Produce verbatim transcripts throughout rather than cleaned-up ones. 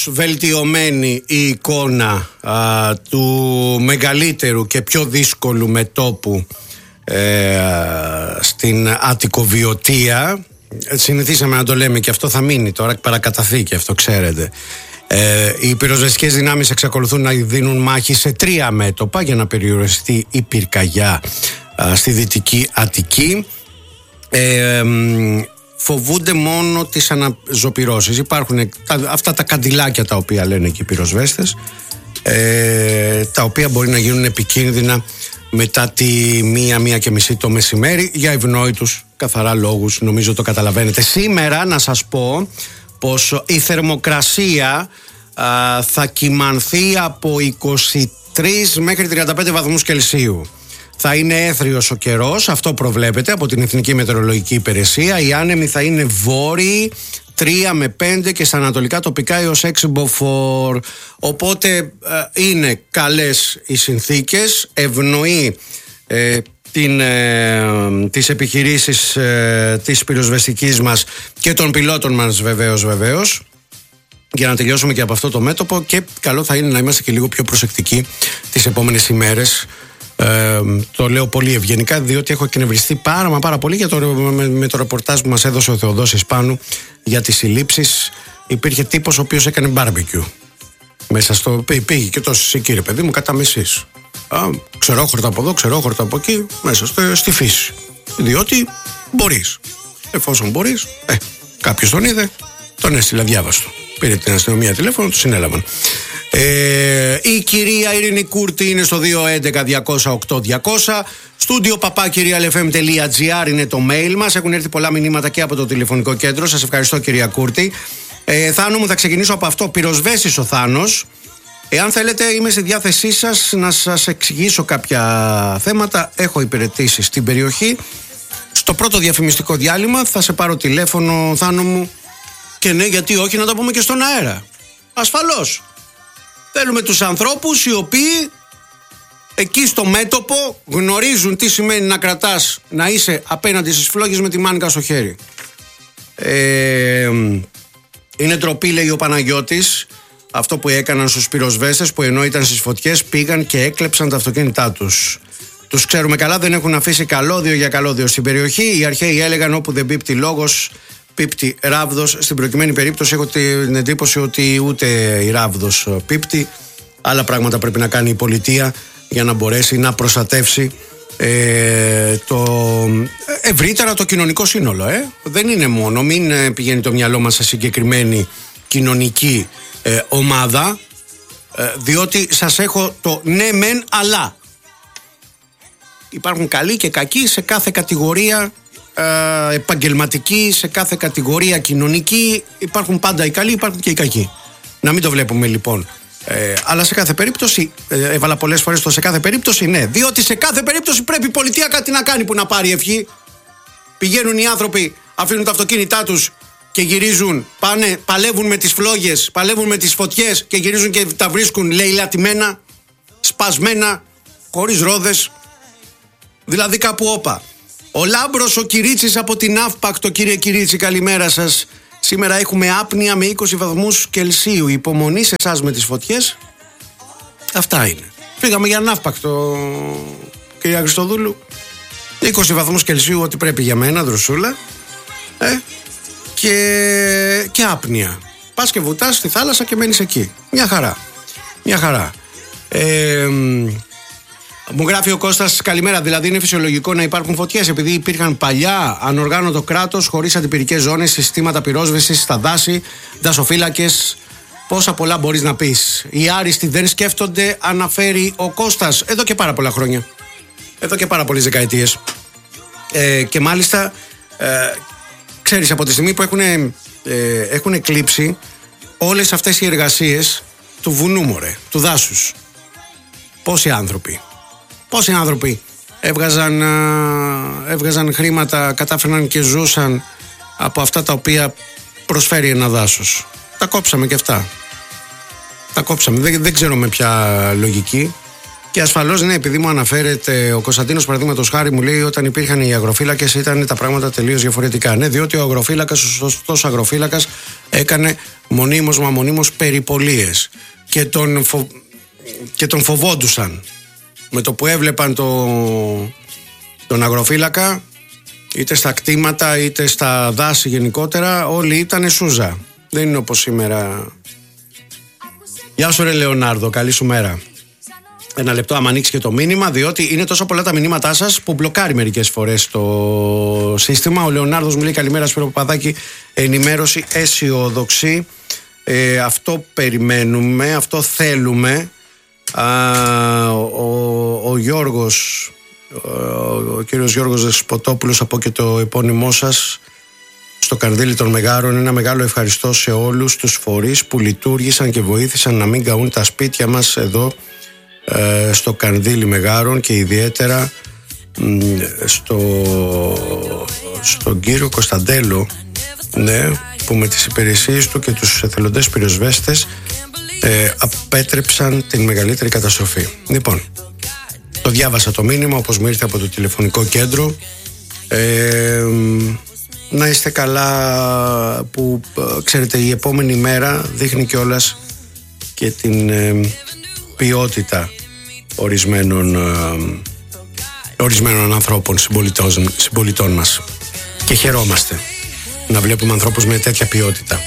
κάπως βελτιωμένη η εικόνα α, του μεγαλύτερου και πιο δύσκολου μετώπου ε, στην Αττικοβιωτία. Συνηθίσαμε να το λέμε και αυτό θα μείνει τώρα παρακαταθήκη, αυτό ξέρετε. Ε, οι πυροσβεστικές δυνάμεις εξακολουθούν να δίνουν μάχη σε τρία μέτωπα για να περιοριστεί η πυρκαγιά α, στη Δυτική Αττική. Ε, φοβούνται μόνο τις αναζωπυρώσεις. Υπάρχουν τα, αυτά τα καντιλάκια τα οποία λένε και οι πυροσβέστες, ε, τα οποία μπορεί να γίνουν επικίνδυνα μετά τη μία, μία και μισή το μεσημέρι για ευνόητους καθαρά λόγους, νομίζω το καταλαβαίνετε. Σήμερα να σας πω πως η θερμοκρασία α, θα κυμανθεί από είκοσι τρεις μέχρι τριάντα πέντε βαθμούς Κελσίου. Θα είναι έθριος ο καιρός, αυτό προβλέπεται από την Εθνική Μετεωρολογική Υπηρεσία. Οι άνεμοι θα είναι βόρειοι, τρία με πέντε και στα ανατολικά τοπικά έως έξι μποφόρ. Οπότε ε, είναι καλές οι συνθήκες, ευνοεί ε, την, ε, τις επιχειρήσεις ε, της πυροσβεστικής μας και των πιλότων μας βεβαίως βεβαίως. Για να τελειώσουμε και από αυτό το μέτωπο, και καλό θα είναι να είμαστε και λίγο πιο προσεκτικοί τις επόμενες ημέρες. Ε, το λέω πολύ ευγενικά, διότι έχω εκνευριστεί πάρα μα πάρα πολύ για το, με, με το ρεπορτάζ που μας έδωσε ο Θεοδόσης Πάνου για τις συλλήψεις. Υπήρχε τύπος ο οποίος έκανε μπάρμπεκιου μέσα στο, πήγε και τόσο εκεί ρε παιδί μου κατά μεσής, ξερόχορτα από εδώ, ξερόχορτα από εκεί, μέσα στο, στη φύση, διότι μπορείς, εφόσον μπορείς. ε, κάποιος τον είδε, τον έστειλε αδιάβαστο, πήρε την αστυνομία τηλέφωνο, του συνέλαβαν. Ε, η κυρία Ειρήνη Κούρτη είναι στο δύο έντεκα διακόσια οκτώ διακόσια. Στούντιο παπάκυρια ελ εφ εμ τελεία τζι άρ είναι το mail μας. Έχουν έρθει πολλά μηνύματα και από το τηλεφωνικό κέντρο. Σας ευχαριστώ κυρία Κούρτη. ε, Θάνο μου, θα ξεκινήσω από αυτό. Πυροσβέστης ο Θάνος. Εάν θέλετε είμαι στη διάθεσή σας να σας εξηγήσω κάποια θέματα. Έχω υπηρετήσει στην περιοχή. Στο πρώτο διαφημιστικό διάλειμμα θα σε πάρω τηλέφωνο, Θάνο μου. Και ναι, γιατί όχι, να τα πούμε και στον αέρα. Ασφαλώς. Θέλουμε τους ανθρώπους οι οποίοι εκεί στο μέτωπο γνωρίζουν τι σημαίνει να κρατάς, να είσαι απέναντι στις φλόγες με τη μάνικα στο χέρι. Ε, είναι ντροπή, λέει ο Παναγιώτης, αυτό που έκαναν στους πυροσβέστες που ενώ ήταν στις φωτιές πήγαν και έκλεψαν τα αυτοκίνητά τους. Τους ξέρουμε καλά, δεν έχουν αφήσει καλώδιο για καλώδιο στην περιοχή. Οι αρχαίοι έλεγαν όπου δεν πίπτει λόγος, πίπτει ράβδος. Στην προκειμένη περίπτωση έχω την εντύπωση ότι ούτε η ράβδος πίπτει. Άλλα πράγματα πρέπει να κάνει η πολιτεία για να μπορέσει να προστατεύσει ε, το ευρύτερα το κοινωνικό σύνολο. Ε. Δεν είναι μόνο, μην πηγαίνει το μυαλό μας σε συγκεκριμένη κοινωνική ε, ομάδα, ε, διότι σας έχω το ναι μεν αλλά. Υπάρχουν καλοί και κακοί σε κάθε κατηγορία ε, επαγγελματική, σε κάθε κατηγορία κοινωνική. Υπάρχουν πάντα οι καλοί, υπάρχουν και οι κακοί. Να μην το βλέπουμε λοιπόν. Ε, αλλά σε κάθε περίπτωση, ε, έβαλα πολλές φορές το σε κάθε περίπτωση, ναι. Διότι σε κάθε περίπτωση πρέπει η πολιτεία κάτι να κάνει που να πάρει ευχή. Πηγαίνουν οι άνθρωποι, αφήνουν τα αυτοκίνητά τους και γυρίζουν, πάνε, παλεύουν με τις φλόγες, παλεύουν με τις φωτιές και γυρίζουν και τα βρίσκουν λαιλατημένα, σπασμένα, χωρίς ρόδες. Δηλαδή κάπου όπα. Ο Λάμπρος ο Κυρίτσης από την Αύπακτο, κύριε Κυρίτσι, καλημέρα σας. Σήμερα έχουμε άπνοια με είκοσι βαθμούς Κελσίου. Υπομονή σε εσάς με τις φωτιές. Αυτά είναι. Φύγαμε για Αύπακτο, κυρία Χριστοδούλου. είκοσι βαθμούς Κελσίου, ό,τι πρέπει για μένα, δροσούλα. Ε, και, και άπνοια. Πας και βουτάς στη θάλασσα και μένεις εκεί. Μια χαρά. Μια χαρά. Ε, Μου γράφει ο Κώστας, καλημέρα. Δηλαδή είναι φυσιολογικό να υπάρχουν φωτιές επειδή υπήρχαν παλιά ανοργάνωτο κράτος χωρίς αντιπυρικές ζώνες, συστήματα πυρόσβεσης στα δάση, δασοφύλακες. Πόσα πολλά μπορείς να πεις. Οι άριστοι δεν σκέφτονται, αναφέρει ο Κώστας. Εδώ και πάρα πολλά χρόνια. Εδώ και πάρα πολλές δεκαετίες. Ε, και μάλιστα, ε, ξέρεις, από τη στιγμή που έχουν, ε, έχουν εκλείψει όλες αυτές οι εργασίες του βουνού, μωρέ, του δάσους. Πόσοι άνθρωποι. Πόσοι άνθρωποι έβγαζαν, έβγαζαν χρήματα, κατάφεραν και ζούσαν από αυτά τα οποία προσφέρει ένα δάσος. Τα κόψαμε και αυτά. Τα κόψαμε. Δεν, δεν ξέρω με ποια λογική. Και ασφαλώς, ναι, επειδή μου αναφέρεται ο Κωνσταντίνος, παραδείγματος χάρη, μου λέει όταν υπήρχαν οι αγροφύλακες ήταν τα πράγματα τελείως διαφορετικά. Ναι, διότι ο αγροφύλακας, ο σωστός αγροφύλακας, έκανε μονίμως μα μονίμως περιπολίες και τον, φο... και τον φοβόντουσαν. Με το που έβλεπαν το... τον αγροφύλακα, είτε στα κτήματα είτε στα δάση γενικότερα, όλοι ήταν σούζα. Δεν είναι όπως σήμερα. Γεια σου ρε Λεωνάρδο, καλή σου μέρα. Ένα λεπτό, άμα ανοίξει και το μήνυμα, διότι είναι τόσο πολλά τα μηνύματά σας που μπλοκάρει μερικές φορές το σύστημα. Ο Λεωνάρδος μου λέει καλημέρα Σπύρο Παπαδάκη, ενημέρωση αισιόδοξη. Ε, αυτό περιμένουμε, αυτό θέλουμε. Α, ο, ο, ο Γιώργος, ο, ο κύριος Γιώργος Δεσποτόπουλος, από και το επώνυμό σας στο Καρδίλι των Μεγάρων, ένα μεγάλο ευχαριστώ σε όλους τους φορείς που λειτουργήσαν και βοήθησαν να μην καούν τα σπίτια μας εδώ στο Καρδίλι Μεγάρων, και ιδιαίτερα στο, στον κύριο Κωνσταντέλο, ναι, που με τις υπηρεσίες του και τους εθελοντές πυροσβέστες ε, απέτρεψαν την μεγαλύτερη καταστροφή. Λοιπόν, το διάβασα το μήνυμα όπως μου ήρθε από το τηλεφωνικό κέντρο. ε, να είστε καλά, που ξέρετε η επόμενη μέρα δείχνει κιόλας και την ε, ποιότητα ορισμένων, ε, ορισμένων ανθρώπων, συμπολιτών, συμπολιτών μας, και χαιρόμαστε να βλέπουμε ανθρώπους με τέτοια ποιότητα.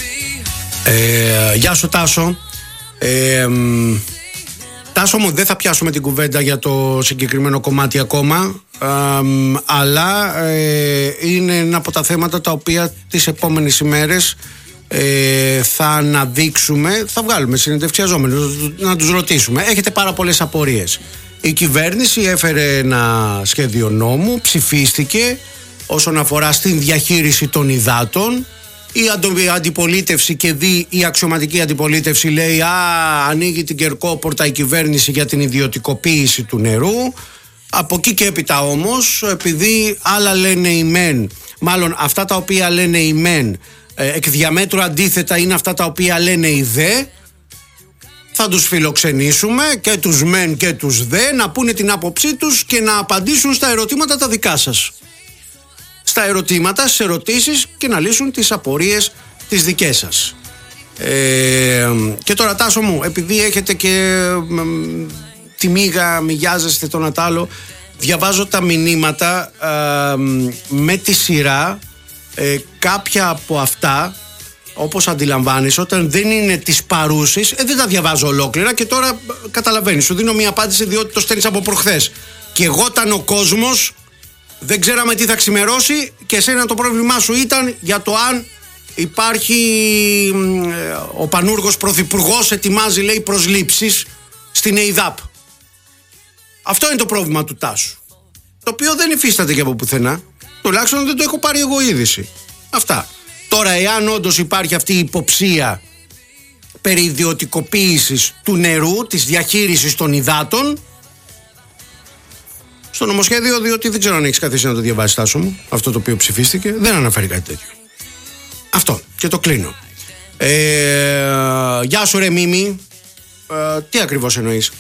ε, Γεια σου Τάσο. ε, Τάσο μου, δεν θα πιάσουμε την κουβέντα για το συγκεκριμένο κομμάτι ακόμα, ε, αλλά ε, είναι ένα από τα θέματα τα οποία τις επόμενες ημέρες ε, θα αναδείξουμε, θα βγάλουμε συνεντευξιαζόμενους να τους ρωτήσουμε. Έχετε πάρα πολλές απορίες. Η κυβέρνηση έφερε ένα σχέδιο νόμου, ψηφίστηκε όσον αφορά στην διαχείριση των υδάτων. Η αντιπολίτευση και δι η αξιωματική αντιπολίτευση λέει «Α, ανοίγει την κερκόπορτα η κυβέρνηση για την ιδιωτικοποίηση του νερού». Από εκεί και έπειτα όμως, επειδή άλλα λένε οι μεν, μάλλον αυτά τα οποία λένε οι μεν εκ διαμέτρου αντίθετα είναι αυτά τα οποία λένε οι δε, θα τους φιλοξενήσουμε και τους μεν και τους δε να πούνε την άποψή τους και να απαντήσουν στα ερωτήματα τα δικά σας. Στα ερωτήματα, στις ερωτήσεις, και να λύσουν τις απορίες τις δικές σας. Ε, και τώρα Τάσο μου, επειδή έχετε και μ, τη μίγα, μιγιάζεστε το να τ' άλλο, διαβάζω τα μηνύματα ε, με τη σειρά. ε, κάποια από αυτά, όπως αντιλαμβάνεις, όταν δεν είναι της παρούσης, ε, δεν τα διαβάζω ολόκληρα, και τώρα καταλαβαίνεις, σου δίνω μια απάντηση διότι το στέλνεις από προχθές. Και εγώ ήταν ο κόσμος, δεν ξέραμε τι θα ξημερώσει, και εσένα το πρόβλημά σου ήταν για το αν υπάρχει, ο πανούργος πρωθυπουργός ετοιμάζει, λέει, προσλήψεις στην ΕΙΔΑΠ. Αυτό είναι το πρόβλημα του Τάσου, το οποίο δεν υφίσταται και από πουθενά, τουλάχιστον δεν το έχω πάρει εγώ είδηση. Αυτά. Τώρα, εάν όντως υπάρχει αυτή η υποψία περί ιδιωτικοποίησης του νερού, της διαχείρισης των υδάτων, στο νομοσχέδιο, διότι δεν ξέρω αν έχεις καθίσει να το διαβάσεις, Τάσο μου, αυτό το οποίο ψηφίστηκε, δεν αναφέρει κάτι τέτοιο. Αυτό, και το κλείνω. ε, Γεια σου ρε Μίμη. ε, Τι ακριβώς εννοείς?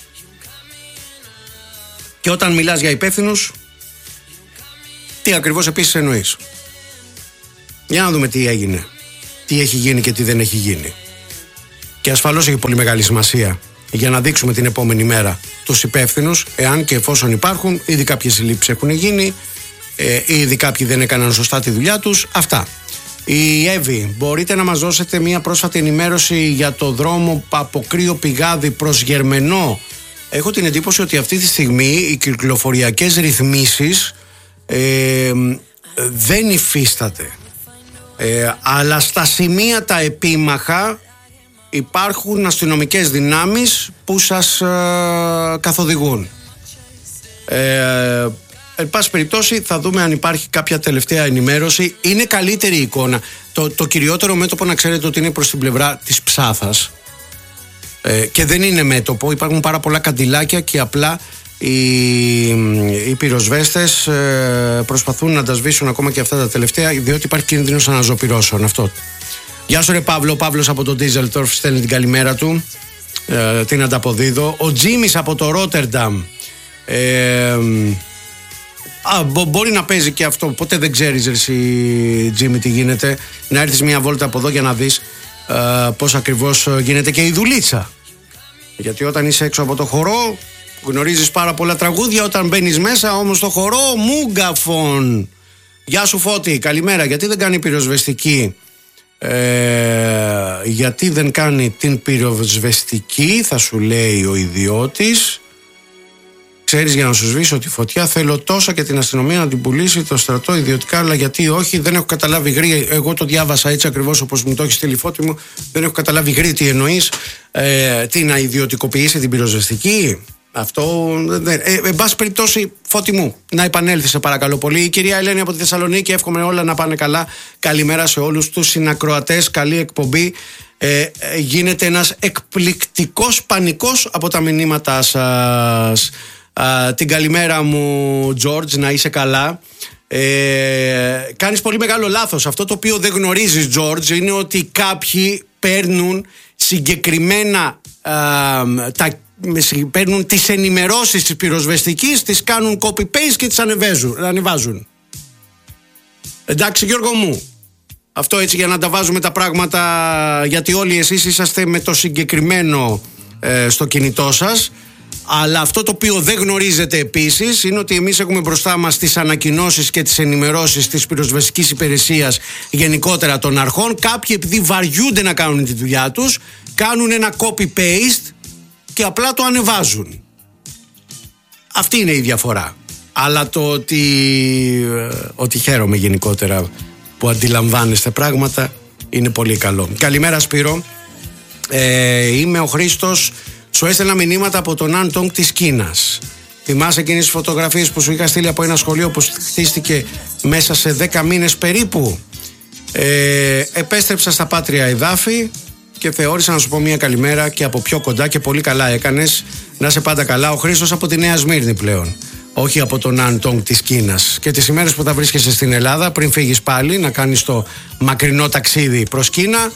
Και όταν μιλάς για υπεύθυνους, τι ακριβώς επίσης εννοείς? Για να δούμε τι έγινε, τι έχει γίνει και τι δεν έχει γίνει. Και ασφαλώς έχει πολύ μεγάλη σημασία για να δείξουμε την επόμενη μέρα τους υπεύθυνους, εάν και εφόσον υπάρχουν. Ήδη κάποιες συλλήψεις έχουν γίνει, ε, ήδη κάποιοι δεν έκαναν σωστά τη δουλειά τους. Αυτά. Η Εύη, μπορείτε να μας δώσετε μια πρόσφατη ενημέρωση για το δρόμο από Κρύο Πηγάδι προς Γερμενό? Έχω την εντύπωση ότι αυτή τη στιγμή οι κυκλοφοριακές ρυθμίσεις ε, δεν υφίσταται, ε, αλλά στα σημεία τα επίμαχα υπάρχουν αστυνομικές δυνάμεις που σας ε, καθοδηγούν. Ε, εν πάση περιπτώσει θα δούμε αν υπάρχει κάποια τελευταία ενημέρωση. Είναι καλύτερη η εικόνα. Το, το κυριότερο μέτωπο, να ξέρετε, ότι είναι προς την πλευρά της Ψάθας, ε, και δεν είναι μέτωπο. Υπάρχουν πάρα πολλά καντιλάκια και απλά οι, οι πυροσβέστες ε, προσπαθούν να τα σβήσουν ακόμα και αυτά τα τελευταία, διότι υπάρχει κίνδυνος αναζωπυρώσεων. Αυτό. Γεια σου ρε Παύλο, ο Παύλος από τον Ντίζελτορφ στέλνει την καλημέρα του. ε, την ανταποδίδω. Ο Τζίμις από το Ρότερνταμ, ε, α, μπο, μπορεί να παίζει και αυτό. Ποτέ δεν ξέρεις εσύ, Τζίμι, τι γίνεται. Να έρθεις μια βόλτα από εδώ για να δεις ε, πώς ακριβώς γίνεται και η δουλίτσα. Γιατί όταν είσαι έξω από το χορό γνωρίζεις πάρα πολλά τραγούδια. Όταν μπαίνεις μέσα όμως στο χορό, μούγκαφον. Γεια σου Φώτη, καλημέρα. Γιατί δεν κάνει πυροσβεστική ε, Γιατί δεν κάνει την πυροσβεστική, θα σου λέει ο ιδιώτης. Ξέρεις, για να σου σβήσω τη φωτιά θέλω τόσα και την αστυνομία να την πουλήσει το στρατό ιδιωτικά. Αλλά γιατί όχι, δεν έχω καταλάβει γρήγορα. Εγώ το διάβασα έτσι ακριβώς όπως μου το έχει στείλει, Φώτη μου. Δεν έχω καταλάβει γρήγορα τι εννοείς. ε, Τι, να ιδιωτικοποιήσει την πυροσβεστική? Αυτό δεν. Ε, εν πάση περιπτώσει, Φώτη μου, να επανέλθει σε παρακαλώ πολύ. Η κυρία Ελένη από τη Θεσσαλονίκη, εύχομαι όλα να πάνε καλά. Καλημέρα σε όλους τους συνακροατές, καλή εκπομπή. Ε, ε, γίνεται ένας εκπληκτικός πανικός από τα μηνύματά σας. Α, την καλημέρα μου, George, να είσαι καλά. Ε, κάνεις πολύ μεγάλο λάθος. Αυτό το οποίο δεν γνωρίζεις, George, είναι ότι κάποιοι παίρνουν συγκεκριμένα α, τα παίρνουν τις ενημερώσεις της πυροσβεστικής, τις κάνουν copy-paste και τις ανεβάζουν. Εντάξει, Γιώργο μου, αυτό έτσι για να τα βάζουμε τα πράγματα, γιατί όλοι εσείς είσαστε με το συγκεκριμένο ε, στο κινητό σας. Αλλά αυτό το οποίο δεν γνωρίζετε επίσης είναι ότι εμείς έχουμε μπροστά μας τις ανακοινώσεις και τις ενημερώσεις της πυροσβεστικής υπηρεσίας, γενικότερα των αρχών. Κάποιοι, επειδή βαριούνται να κάνουν τη δουλειά τους, κάνουν ένα copy-paste και απλά το ανεβάζουν. Αυτή είναι η διαφορά. Αλλά το ότι, ότι χαίρομαι γενικότερα που αντιλαμβάνεστε πράγματα είναι πολύ καλό. Καλημέρα Σπύρο, ε, είμαι ο Χρήστος. Σου έστελνα μηνύματα από τον Άντονγκ της Κίνας. Θυμάσαι εκείνες τις φωτογραφίες που σου είχα στείλει από ένα σχολείο που χτίστηκε μέσα σε δέκα μήνες περίπου? ε, Επέστρεψα στα πάτρια εδάφη και θεώρησα να σου πω μια καλημέρα και από πιο κοντά, και πολύ καλά έκανες. Να είσαι πάντα καλά. Ο Χρήστος από τη Νέα Σμύρνη πλέον, όχι από τον Άντονγκ της Κίνας. Και τις ημέρες που θα βρίσκεσαι στην Ελλάδα, πριν φύγεις πάλι να κάνεις το μακρινό ταξίδι προς Κίνα,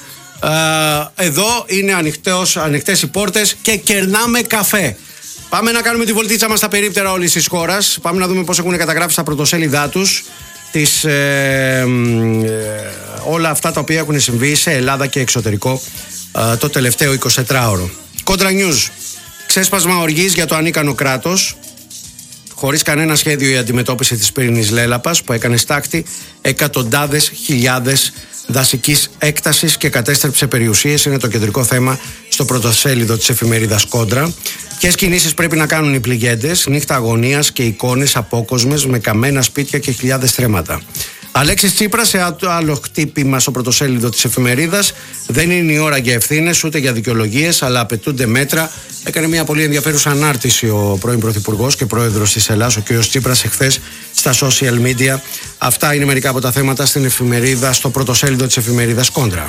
εδώ είναι ανοιχτές, ανοιχτές οι πόρτες και κερνάμε καφέ. Πάμε να κάνουμε τη βολτίτσα μας στα περίπτερα όλης της χώρας. Πάμε να δούμε πώς έχουν καταγράψει στα πρωτοσέλιδά τους τις, ε, ε, όλα αυτά τα οποία έχουν συμβεί σε Ελλάδα και εξωτερικό ε, το τελευταίο εικοσιτετράωρο. Κόντρα News. Ξέσπασμα οργής για το ανίκανο κράτος. Χωρίς κανένα σχέδιο η αντιμετώπιση της πύρινης λέλαπας που έκανε στάχτη εκατοντάδες χιλιάδες δασικής έκτασης και κατέστρεψε περιουσίες, είναι το κεντρικό θέμα στο πρωτοσέλιδο της εφημερίδας Κόντρα. Ποιες κινήσεις πρέπει να κάνουν οι πληγέντες? Νύχτα αγωνίας και εικόνες απόκοσμες με καμένα σπίτια και χιλιάδες θρέματα. Αλέξης Τσίπρας σε άλλο χτύπημα στο πρωτοσέλιδο της εφημερίδας. Δεν είναι η ώρα για ευθύνες ούτε για δικαιολογίες, αλλά απαιτούνται μέτρα. Έκανε μια πολύ ενδιαφέρουσα ανάρτηση ο πρώην Πρωθυπουργός και Πρόεδρος της Ελλάδας, ο κ. Τσίπρας, εχθές στα social media. Αυτά είναι μερικά από τα θέματα στην εφημερίδα, στο πρωτοσέλιδο της εφημερίδας Κόντρα.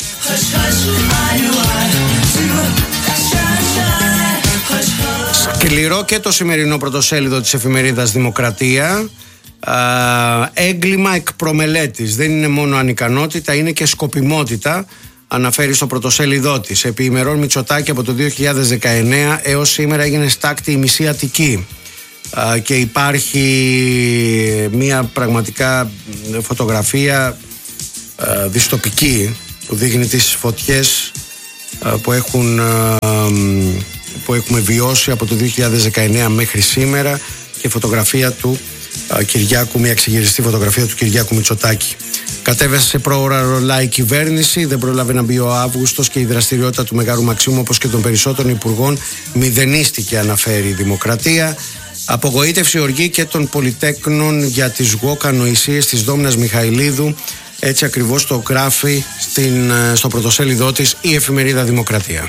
Σκληρό και το σημερινό πρωτοσέλιδο της εφημερίδας Δημοκρατία. Uh, έγκλημα εκ προμελέτης. Δεν είναι μόνο ανικανότητα, είναι και σκοπιμότητα, αναφέρει στο πρωτοσέλιδό της. Επί ημερών Μητσοτάκη από το δύο χιλιάδες δεκαεννέα έως σήμερα έγινε στάκτη η μισή Αττική. Uh, και υπάρχει μια πραγματικά φωτογραφία uh, δυστοπική που δείχνει τις φωτιές uh, που, έχουν, uh, που έχουμε βιώσει από το δύο χιλιάδες δεκαεννέα μέχρι σήμερα, και φωτογραφία του Κυριάκου, μια ξεγυριστή φωτογραφία του Κυριάκου Μητσοτάκη. Κατέβασε σε πρόωρα ρολά η κυβέρνηση, δεν πρόλαβε να μπει ο Αύγουστος και η δραστηριότητα του Μεγάρου Μαξίμου, όπως και των περισσότερων υπουργών, μηδενίστηκε, αναφέρει η Δημοκρατία. Απογοήτευση, οργή και των πολυτέκνων για τις ΓΟΚ ανοησίες της Δόμνας Μιχαηλίδου. Έτσι ακριβώς το γράφει στην, στο πρωτοσέλιδό της η εφημερίδα Δημοκρατία.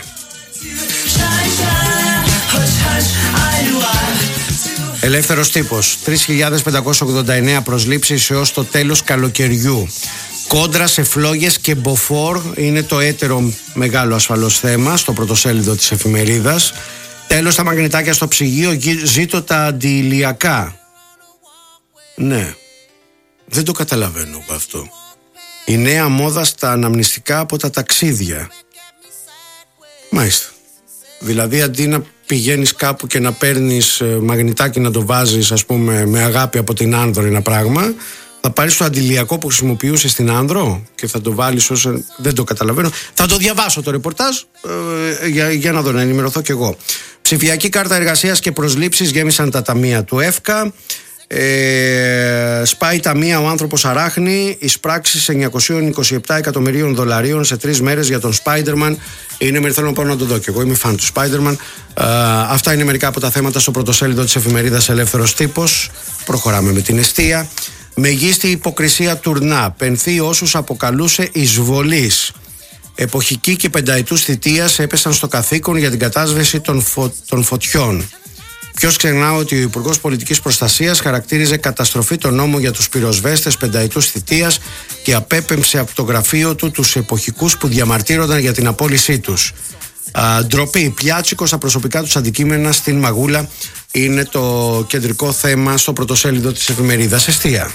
Ελεύθερος τύπος. τρεις χιλιάδες πεντακόσιες ογδόντα εννέα προσλήψεις έως το τέλος καλοκαιριού. Κόντρα σε φλόγες και μποφόρ είναι το έτερο μεγάλο ασφαλώς θέμα στο πρωτοσέλιδο της εφημερίδας. Τέλος τα μαγνητάκια στο ψυγείο, ζήτω τα αντιηλιακά. Ναι, δεν το καταλαβαίνω αυτό. Η νέα μόδα στα αναμνηστικά από τα ταξίδια. Μάλιστα. Δηλαδή αντί να πηγαίνεις κάπου και να παίρνεις μαγνητάκι να το βάζεις, ας πούμε, με αγάπη από την Άνδρο ένα πράγμα, θα πάρεις το αντιλιακό που χρησιμοποιούσε στην Άνδρο και θα το βάλεις όσο. Δεν το καταλαβαίνω. Θα το διαβάσω το ρεπορτάζ ε, για, για να δω, να ενημερωθώ κι εγώ. Ψηφιακή κάρτα εργασίας και προσλήψεις γέμισαν τα ταμεία του ΕΦΚΑ. Ε, σπάει ταμεία ο άνθρωπος αράχνη. Εισπράξεις εννιακόσια είκοσι επτά εκατομμυρίων δολαρίων σε τρεις μέρες για τον Spider-Man. Είναι με, θέλω να πάω να το δω και εγώ είμαι φαν του Spider-Man. ε, Αυτά είναι μερικά από τα θέματα στο πρωτοσέλιδο της εφημερίδας Ελεύθερος Τύπος. Προχωράμε με την εστία. Μεγίστη υποκρισία τουρνά. Πενθεί όσους αποκαλούσε εισβολής. Εποχική και πενταετούς θητείας έπεσαν στο καθήκον για την κατάσβεση των, φω... των φωτιών. Ποιος ξεχνά ότι ο Υπουργός Πολιτικής Προστασίας χαρακτήριζε καταστροφή τον νόμο για τους πυροσβέστες πενταετούς θητείας και απέπεμψε από το γραφείο του τους εποχικούς που διαμαρτύρονταν για την απόλυσή τους. Α, ντροπή, πιάτσικο στα προσωπικά τους αντικείμενα στην Μαγούλα είναι το κεντρικό θέμα στο πρωτοσέλιδο της εφημερίδας Εστία.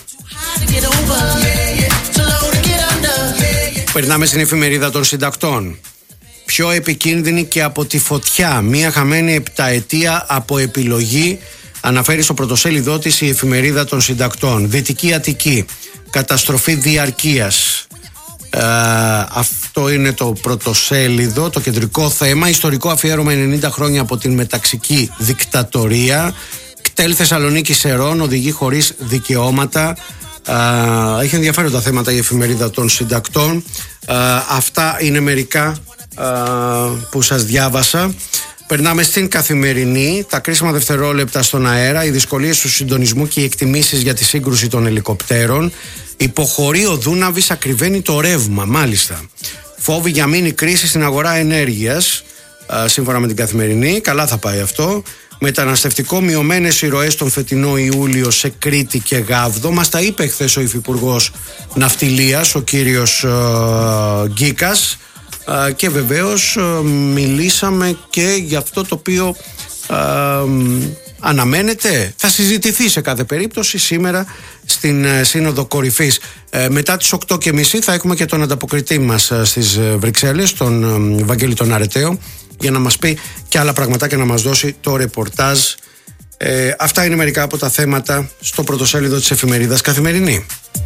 Περνάμε στην εφημερίδα των συντακτών. Πιο επικίνδυνη και από τη φωτιά. Μία χαμένη επταετία από επιλογή, αναφέρει στο πρωτοσέλιδό της η εφημερίδα των συντακτών. Δυτική Αττική. Καταστροφή διαρκείας. Ε, αυτό είναι το πρωτοσέλιδο, το κεντρικό θέμα. Ιστορικό αφιέρωμα ενενήντα χρόνια από την μεταξική δικτατορία. ΚΤΕΛ Θεσσαλονίκη Σερών, οδηγεί χωρίς δικαιώματα. Ε, έχει ενδιαφέροντα θέματα η εφημερίδα των συντακτών. Ε, αυτά είναι μερικά που σας διάβασα. Περνάμε στην Καθημερινή. Τα κρίσιμα δευτερόλεπτα στον αέρα, οι δυσκολίες του συντονισμού και οι εκτιμήσεις για τη σύγκρουση των ελικοπτέρων. Υποχωρεί ο Δούναβης, ακριβένει το ρεύμα. Μάλιστα. Φόβοι για μείνει κρίση στην αγορά ενέργειας. Σύμφωνα με την Καθημερινή, καλά θα πάει αυτό. Μεταναστευτικό, μειωμένες οι ροές τον φετινό Ιούλιο σε Κρήτη και Γάβδο. Μας τα είπε χθες ο Υφυπουργός Ναυτιλίας, ο κύριος uh, Γκίκας. Uh, και βεβαίως uh, μιλήσαμε και για αυτό το οποίο uh, αναμένεται, θα συζητηθεί σε κάθε περίπτωση σήμερα στην uh, Σύνοδο Κορυφής. Uh, μετά τις οκτώ και μισή θα έχουμε και τον ανταποκριτή μας uh, στις uh, Βρυξέλλες, τον uh, Βαγγέλη τον Αρεταίο, για να μας πει και άλλα πραγματάκια, να μας δώσει το ρεπορτάζ. Uh, αυτά είναι μερικά από τα θέματα στο πρωτοσέλιδο της εφημερίδας Καθημερινή.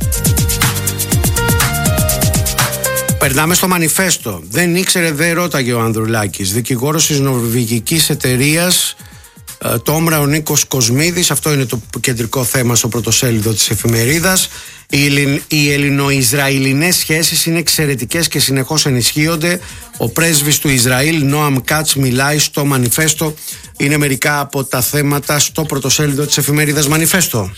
Περνάμε στο Μανιφέστο. Δεν ήξερε, δεν ρώταγε ο Ανδρουλάκης. Δικηγόρος της νορβηγικής εταιρείας Τόμρα, ο Νίκος Κοσμίδης. Αυτό είναι το κεντρικό θέμα στο πρωτοσέλιδο της εφημερίδας. Οι ελληνο-ισραηλινές σχέσεις είναι εξαιρετικές και συνεχώς ενισχύονται. Ο πρέσβης του Ισραήλ, Νόαμ Κάτς, μιλάει στο Μανιφέστο. Είναι μερικά από τα θέματα στο πρωτοσέλιδο της εφημερίδας Μανιφέστο.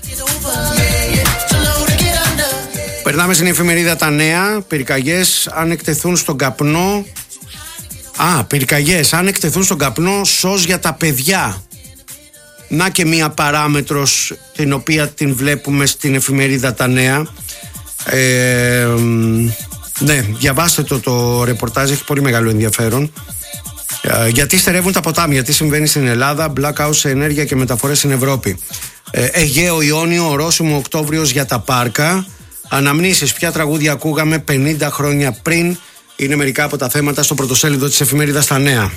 Περνάμε στην εφημερίδα Τα Νέα. Πυρκαγιές αν εκτεθούν στον καπνό. Α, πυρκαγιές αν εκτεθούν στον καπνό, σως για τα παιδιά. Να και μία παράμετρος την οποία την βλέπουμε στην εφημερίδα Τα Νέα. Ε, ναι, διαβάστε το το ρεπορτάζ, έχει πολύ μεγάλο ενδιαφέρον. Ε, γιατί στερεύουν τα ποτάμια, τι συμβαίνει στην Ελλάδα, blackout σε ενέργεια και μεταφορές στην Ευρώπη. Ε, Αιγαίο Ιόνιο, ορόσημο Οκτώβριος για τα πάρκα. Αναμνήσεις, ποια τραγούδια ακούγαμε πενήντα χρόνια πριν. Είναι μερικά από τα θέματα στο πρωτοσέλιδο της εφημερίδας Τα Νέα.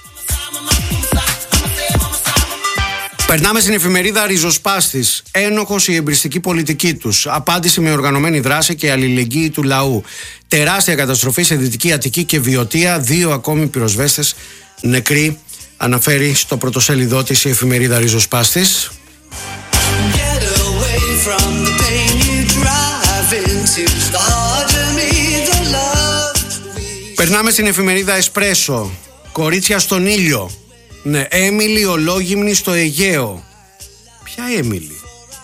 Περνάμε στην εφημερίδα Ριζοσπάστης. Ένοχος η εμπριστική πολιτική τους. Απάντηση με οργανωμένη δράση και αλληλεγγύη του λαού. Τεράστια καταστροφή σε Δυτική Αττική και Βιωτία. Δύο ακόμη πυροσβέστες νεκροί. Αναφέρει στο πρωτοσέλιδό της η εφημερίδα Ριζοσπάστης. Περνάμε στην εφημερίδα Εσπρέσο. Κορίτσια στον ήλιο. Ναι, Έμιλη ολόγυμνη στο Αιγαίο. Ποια Έμιλη?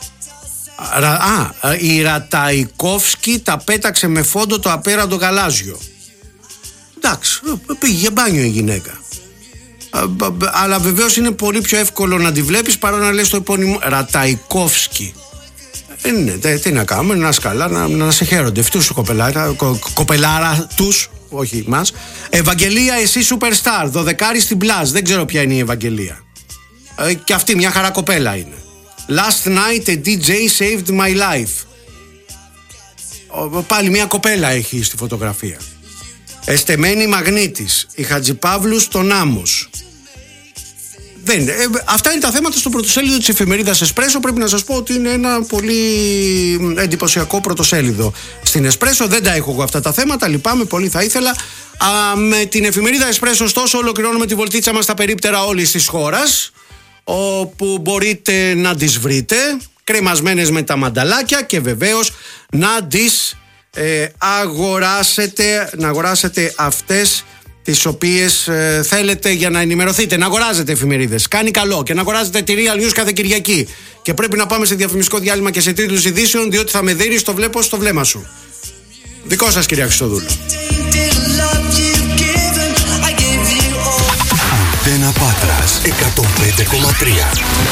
Α, η Ραταϊκόφσκι τα πέταξε με φόντο το απέραντο γαλάζιο. Εντάξει, πήγε για μπάνιο η γυναίκα. Αλλά βεβαίως είναι πολύ πιο εύκολο να τη βλέπεις παρά να λες το επώνυμο Ραταϊκόφσκι. Ε, ναι, τι να κάνουμε, να σκαλά, να, να σε χαίρονται αυτούς κοπελάρα, κο, κοπελάρα τους, όχι μας. Ευαγγελία, εσύ superstar, δωδεκάρι στην Plus, δεν ξέρω ποια είναι η Ευαγγελία. Ε, και αυτή μια χαρά κοπέλα είναι. Last night a ντι τζέι saved my life. Πάλι μια κοπέλα έχει στη φωτογραφία. Εστεμένη Μαγνήτης, η Χατζηπαύλου στον Άμμος. Δεν, ε, αυτά είναι τα θέματα στο πρωτοσέλιδο της εφημερίδας Εσπρέσο. Πρέπει να σας πω ότι είναι ένα πολύ εντυπωσιακό πρωτοσέλιδο στην Εσπρέσο. Δεν τα έχω εγώ αυτά τα θέματα, λυπάμαι, πολύ θα ήθελα. Α, με την εφημερίδα Εσπρέσο, ωστόσο, ολοκληρώνουμε τη βολτίτσα μας στα περίπτερα όλης της χώρας, όπου μπορείτε να τις βρείτε κρεμασμένες με τα μανταλάκια και βεβαίως να τις ε, αγοράσετε, να αγοράσετε αυτές τις οποίες ε, θέλετε για να ενημερωθείτε. Να αγοράζετε εφημερίδες, κάνει καλό, και να αγοράζετε τη Real News κάθε Κυριακή. Και πρέπει να πάμε σε διαφημιστικό διάλειμμα και σε τίτλους ειδήσεων, διότι θα με δείρεις το βλέπω στο βλέμμα σου. Δικό σας, κυρία Χριστοδούλου. Αντένα Πάτρας εκατόν πέντε κόμμα τρία.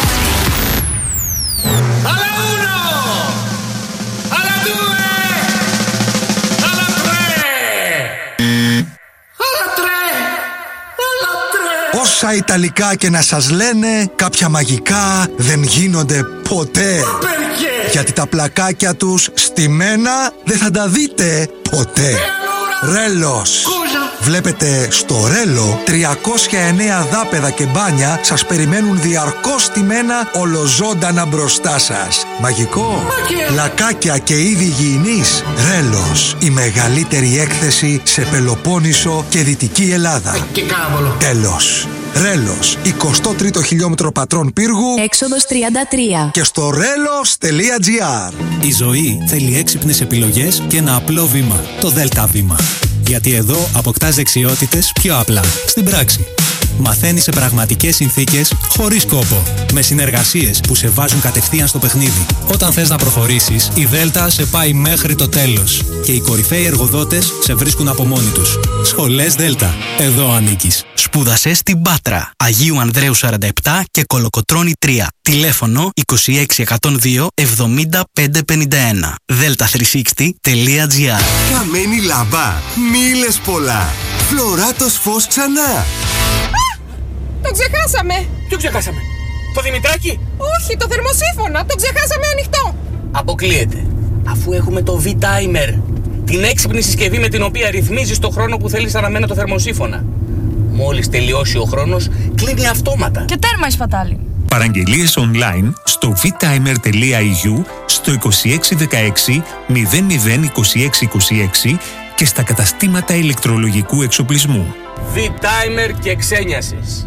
Όσα Ιταλικά και να σας λένε, κάποια μαγικά δεν γίνονται ποτέ. Γιατί τα πλακάκια τους στημένα δεν θα τα δείτε ποτέ. Ρέλος. Βλέπετε, στο Ρέλο τριακόσια εννέα δάπεδα και μπάνια σας περιμένουν διαρκώς στημένα ολοζώντανα μπροστά σας. Μαγικό. Πλακάκια και είδη υγιεινής. Ρέλος. Η μεγαλύτερη έκθεση σε Πελοπόννησο και Δυτική Ελλάδα. Και κάβολο. Τέλος. Ρέλος, εικοστό τρίτο χιλιόμετρο Πατρών Πύργου, έξοδος τριάντα τρία. Και στο ρέλος τελεία τζι άρ. Η ζωή θέλει έξυπνες επιλογές και ένα απλό βήμα, το Δέλτα βήμα. Γιατί εδώ αποκτάς δεξιότητες πιο απλά, στην πράξη. Μαθαίνεις σε πραγματικές συνθήκες, χωρίς κόπο. Με συνεργασίες που σε βάζουν κατευθείαν στο παιχνίδι. Όταν θες να προχωρήσεις, η Δέλτα σε πάει μέχρι το τέλος. Και οι κορυφαίοι εργοδότες σε βρίσκουν από μόνοι τους. Σχολές Δέλτα. Εδώ ανήκεις. Σπούδασε στην Πάτρα, Αγίου Ανδρέου σαράντα επτά και Κολοκοτρώνη τρία. Τηλέφωνο είκοσι έξι εκατόν δύο εβδομήντα πέντε πενήντα ένα. δέλτα τριακόσια εξήντα τελεία τζι άρ. Καμένη λάμπα, μίλες πολλά. Φλωράτος φως ξανά. Το ξεχάσαμε! Ποιο ξεχάσαμε? Το Δημητράκη? Όχι, το θερμοσύφωνα! Το ξεχάσαμε ανοιχτό! Αποκλείεται. Αφού έχουμε το V-Timer, την έξυπνη συσκευή με την οποία ρυθμίζεις το χρόνο που θέλεις αναμένα το θερμοσύφωνα. Μόλις τελειώσει ο χρόνος, κλείνει αυτόματα. Και τέρμα η σπατάλη. Παραγγελίες online στο vtimer τελεία ι γιου, στο είκοσι έξι δεκαέξι μηδέν μηδέν είκοσι έξι είκοσι έξι και στα καταστήματα ηλεκτρολογικού εξοπλισμού. V-Timer και ξένιασες.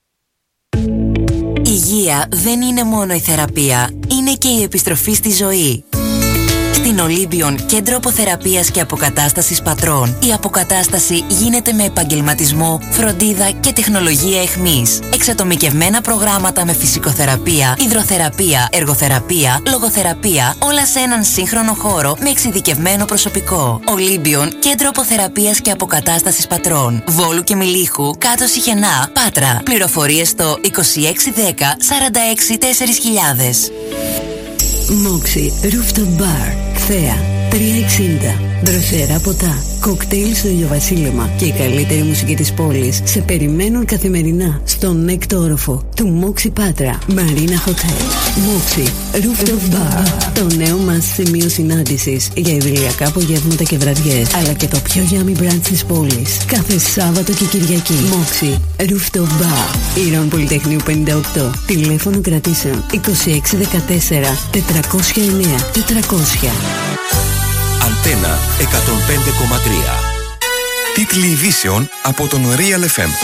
Υγεία δεν είναι μόνο η θεραπεία, είναι και η επιστροφή στη ζωή. Στην Ολύμπιον, κέντρο αποθεραπείας και αποκατάστασης πατρών, η αποκατάσταση γίνεται με επαγγελματισμό, φροντίδα και τεχνολογία εχμής. Εξατομικευμένα προγράμματα με φυσικοθεραπεία, υδροθεραπεία, εργοθεραπεία, λογοθεραπεία, όλα σε έναν σύγχρονο χώρο με εξειδικευμένο προσωπικό. Ολύμπιον, κέντρο αποθεραπείας και αποκατάστασης πατρών. Βόλου και Μιλίχου, κάτω Σιχενά, Πάτρα. Πληροφορίες στο είκοσι έξι δέκα σαράντα έξι τέσσερις χιλιάδες. Moxie Rooftop Bar, Θέα, τριακόσια εξήντα. Δροσερά ποτά, κοκτέιλ στο ηλιοβασίλεμα και η καλύτερη μουσική της πόλης σε περιμένουν καθημερινά στον έκτο όροφο του Moxie Πάτρα Marina Hotel. Moxie Rooftop Bar, το νέο μας σημείο συνάντησης για ιδηλιακά απογεύματα και βραδιές, αλλά και το πιο yummy brunch της πόλης κάθε Σάββατο και Κυριακή. Moxie Rooftop Bar, Ήρων Πολυτεχνείου πενήντα οκτώ. Τηλέφωνο κρατήσεων είκοσι έξι δεκατέσσερα τετρακόσια εννέα τετρακόσια. Αντένα εκατόν πέντε κόμμα τρία. Τίτλοι ειδήσεων από τον Real εφ εμ.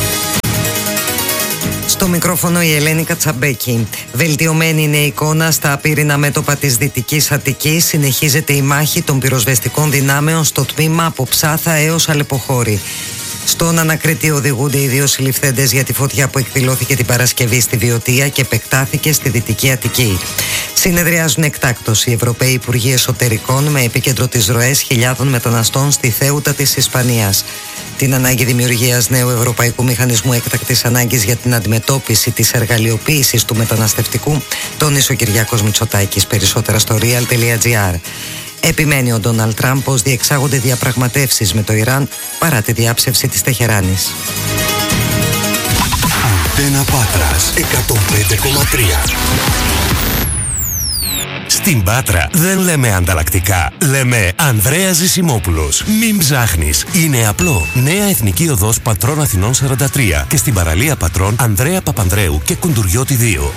Στο μικρόφωνο η Ελένη Κατσαμπέκη. Βελτιωμένη είναι η εικόνα στα απείρινα μέτωπα της Δυτικής Αττικής. Συνεχίζεται η μάχη των πυροσβεστικών δυνάμεων στο τμήμα από Ψάθα έως Αλεποχώρη. Στον Ανακριτή οδηγούνται οι δύο συλληφθέντες για τη φωτιά που εκδηλώθηκε την Παρασκευή στη Βιωτία και επεκτάθηκε στη Δυτική Αττική. Συνεδριάζουν εκτάκτως οι Ευρωπαίοι Υπουργοί Εσωτερικών με επίκεντρο τις ροές χιλιάδων μεταναστών στη Θέουτα της Ισπανίας. Την ανάγκη δημιουργίας νέου Ευρωπαϊκού Μηχανισμού Έκτακτης Ανάγκης για την αντιμετώπιση της εργαλειοποίησης του μεταναστευτικού τόνισε ο Κυριάκος Μητσοτάκης. Περισσότερα στο real τελεία τζι άρ. Επιμένει ο Ντόναλντ Τραμπ πως διεξάγονται διαπραγματεύσεις με το Ιράν παρά τη διάψευση της Τεχεράνης. Αντένα Πάτρας εκατόν πέντε κόμμα τρία. Στην Πάτρα δεν λέμε ανταλλακτικά, λέμε Ανδρέας Ζησιμόπουλος. Μην ψάχνεις, είναι απλό. Νέα Εθνική Οδός Πατρών Αθηνών σαράντα τρία και στην παραλία Πατρών Ανδρέα Παπανδρέου και Κουντουριώτη δύο.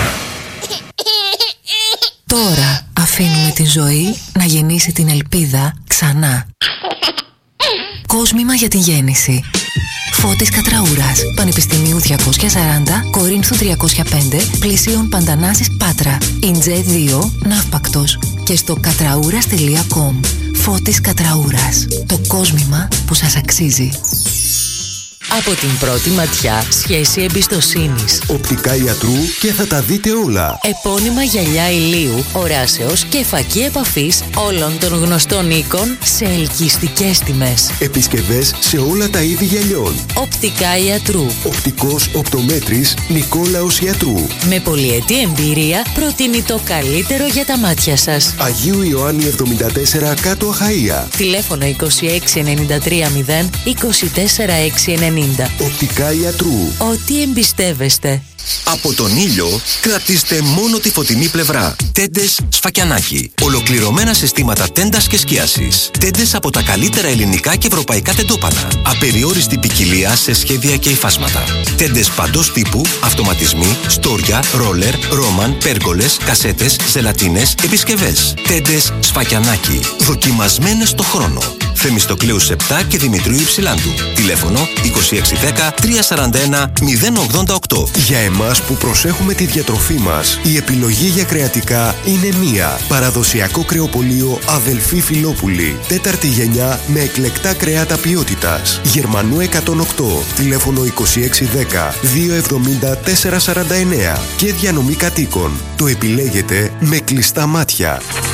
Τώρα αφήνουμε τη ζωή να γεννήσει την ελπίδα ξανά. Κόσμημα για την γέννηση. Φώτης Κατραούρας, Πανεπιστημίου διακόσια σαράντα, Κορίνθου τριακόσια πέντε, Πλησίων Παντανάσης Πάτρα, Ιντζέ δύο, Ναύπακτος και στο κατραούρας τελεία κομ. Φώτης Κατραούρας, το κόσμημα που σας αξίζει. Από την πρώτη ματιά, σχέση εμπιστοσύνης. Οπτικά ιατρού και θα τα δείτε όλα. Επώνυμα γυαλιά ηλίου, οράσεως και φακή επαφής όλων των γνωστών οίκων σε ελκυστικές τιμές. Επισκευές σε όλα τα είδη γυαλιών. Οπτικά ιατρού. Οπτικός οπτομέτρης Νικόλαος Ιατρού. Με πολυετή εμπειρία προτείνει το καλύτερο για τα μάτια σας. Αγίου Ιωάννη εβδομήντα τέσσερα κάτω Αχαΐα. Τηλέφωνο είκοσι έξι ενενήντα τρία μηδέν είκοσι τέσσερα έξι ενενήντα. Οπτικά Ιατρού. Ό,τι εμπιστεύεστε. Από τον ήλιο κρατήστε μόνο τη φωτεινή πλευρά. Τέντες Σφακιανάκι. Ολοκληρωμένα συστήματα τέντας και σκίασης. Τέντες από τα καλύτερα ελληνικά και ευρωπαϊκά τεντόπανα. Απεριόριστη ποικιλία σε σχέδια και υφάσματα. Τέντες παντός τύπου, αυτοματισμοί, στόρια, ρόλερ, ρόμαν, πέργολες, κασέτες, ζελατίνες, επισκευές. Τέντες Σφακιανάκι. Δοκιμασμένες στο χρόνο. Θεμιστοκλέους επτά και Δημητρίου Υψηλάντου. Τηλέφωνο είκοσι έξι δέκα τριακόσια σαράντα ένα μηδέν ογδόντα οκτώ. Για εμάς που προσέχουμε τη διατροφή μας, η επιλογή για κρεατικά είναι μία. Παραδοσιακό κρεοπωλείο Αδελφή Φιλόπουλη. Τέταρτη γενιά με εκλεκτά κρεάτα ποιότητας. Γερμανού εκατόν οκτώ. Τηλέφωνο είκοσι έξι δέκα διακόσια εβδομήντα τέσσερα σαράντα εννέα. Και διανομή κατοίκων. Το επιλέγετε με κλειστά μάτια.